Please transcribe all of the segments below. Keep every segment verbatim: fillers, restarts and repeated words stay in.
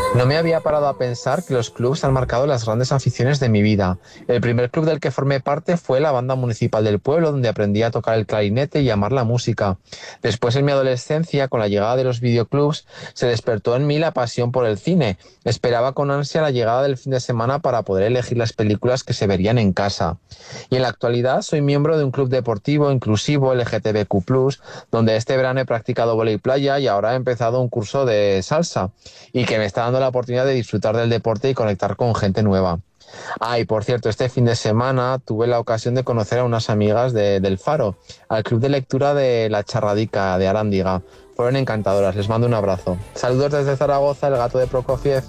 No me había parado a pensar que los clubs han marcado las grandes aficiones de mi vida. El primer club del que formé parte fue la banda municipal del pueblo, donde aprendí a tocar el clarinete y amar la música. Después, en mi adolescencia, con la llegada de los videoclubs, se despertó en mí la pasión por el cine. Esperaba con ansia la llegada del fin de semana para poder elegir las películas que se verían en casa. Y en la actualidad soy miembro de un club deportivo inclusivo L G T B Q plus, donde este verano he practicado vóley playa y ahora he empezado un curso de salsa, y que me está dando la oportunidad de disfrutar del deporte y conectar con gente nueva. Ah, y por cierto, este fin de semana tuve la ocasión de conocer a unas amigas de, del Faro, al club de lectura de La Charradica de Arándiga. Fueron encantadoras, les mando un abrazo. Saludos desde Zaragoza, el gato de Prokofiev.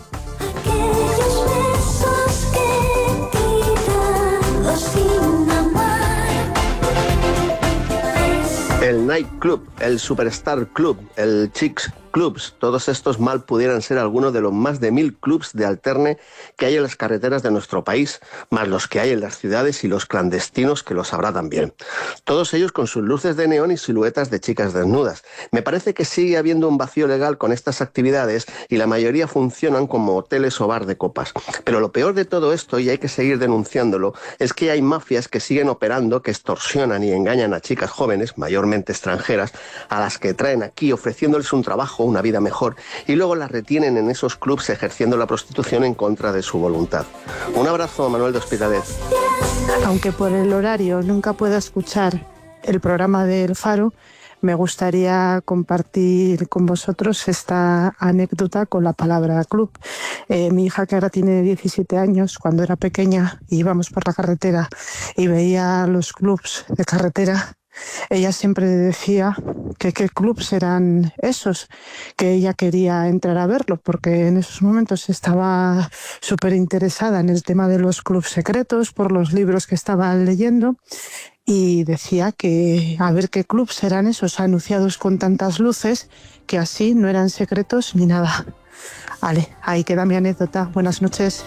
El Night Club, el Superstar Club, el Chicks Clubs, todos estos mal pudieran ser algunos de los más de mil clubs de alterne que hay en las carreteras de nuestro país, más los que hay en las ciudades y los clandestinos que los habrá también. Todos ellos con sus luces de neón y siluetas de chicas desnudas. Me parece que sigue habiendo un vacío legal con estas actividades y la mayoría funcionan como hoteles o bar de copas. Pero lo peor de todo esto, y hay que seguir denunciándolo, es que hay mafias que siguen operando, que extorsionan y engañan a chicas jóvenes, mayormente extranjeras, a las que traen aquí ofreciéndoles un trabajo, una vida mejor, y luego las retienen en esos clubs ejerciendo la prostitución en contra de su voluntad. Un abrazo, Manuel de Hospitalet. Aunque por el horario nunca pueda escuchar el programa del Faro, me gustaría compartir con vosotros esta anécdota con la palabra club. Eh, mi hija, que ahora tiene diecisiete años, cuando era pequeña íbamos por la carretera y veía los clubs de carretera, ella siempre decía que qué clubs eran esos, que ella quería entrar a verlo, porque en esos momentos estaba súper interesada en el tema de los clubs secretos por los libros que estaba leyendo, y decía que a ver qué clubs eran esos anunciados con tantas luces, que así no eran secretos ni nada. Vale, ahí queda mi anécdota. Buenas noches.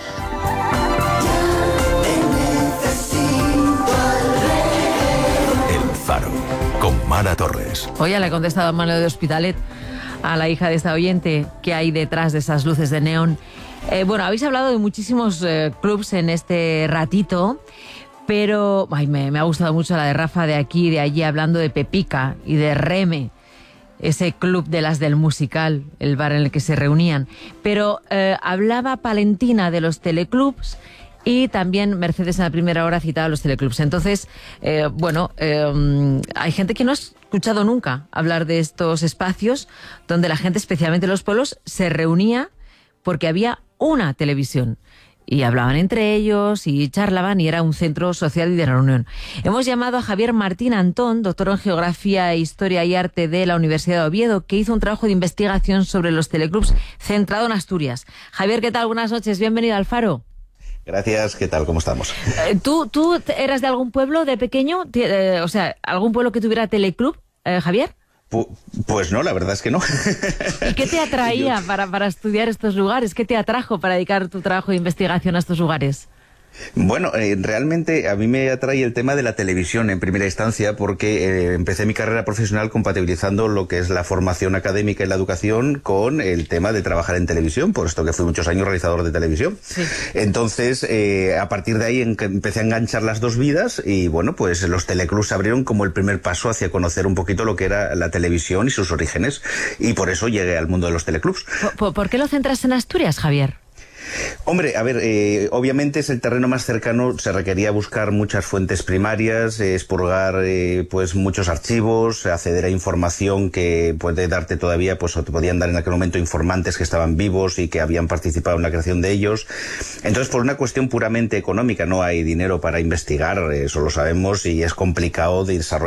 Con Mara Torres. Hoy ya le he contestado a Manuel de Hospitalet, a la hija de esta oyente, qué hay detrás de esas luces de neón. Eh, bueno, habéis hablado de muchísimos eh, clubs en este ratito, pero ay, me, me ha gustado mucho la de Rafa de aquí y de allí, hablando de Pepica y de Reme, ese club de las del musical, el bar en el que se reunían. Pero eh, hablaba Palentina de los teleclubs, y también Mercedes en la primera hora citaba los teleclubs. Entonces, eh, bueno, eh, hay gente que no ha escuchado nunca hablar de estos espacios donde la gente, especialmente en los pueblos, se reunía porque había una televisión. Y hablaban entre ellos y charlaban, y era un centro social y de reunión. Hemos llamado a Javier Martín Antón, doctor en Geografía, Historia y Arte de la Universidad de Oviedo, que hizo un trabajo de investigación sobre los teleclubs centrado en Asturias. Javier, ¿qué tal? Buenas noches, bienvenido al Faro. Gracias, ¿qué tal? ¿Cómo estamos? Eh, ¿Tú, ¿Tú eras de algún pueblo de pequeño? Eh, o sea, ¿algún pueblo que tuviera teleclub, eh, Javier? Pu- pues no, la verdad es que no. ¿Y qué te atraía Yo... para, para estudiar estos lugares? ¿Qué te atrajo para dedicar tu trabajo de investigación a estos lugares? Bueno, eh, realmente a mí me atrae el tema de la televisión en primera instancia, porque eh, empecé mi carrera profesional compatibilizando lo que es la formación académica y la educación con el tema de trabajar en televisión, por esto que fui muchos años realizador de televisión. Sí. Entonces, eh, a partir de ahí en, empecé a enganchar las dos vidas, y bueno, pues los teleclubs se abrieron como el primer paso hacia conocer un poquito lo que era la televisión y sus orígenes, y por eso llegué al mundo de los teleclubs. ¿Por, por qué lo centras en Asturias, Javier? Hombre, a ver, eh, obviamente es el terreno más cercano, se requería buscar muchas fuentes primarias, eh, expurgar eh, pues muchos archivos, acceder a información que puede darte todavía, pues o te podían dar en aquel momento informantes que estaban vivos y que habían participado en la creación de ellos. Entonces, por una cuestión puramente económica, no hay dinero para investigar, eso lo sabemos, y es complicado de desarrollar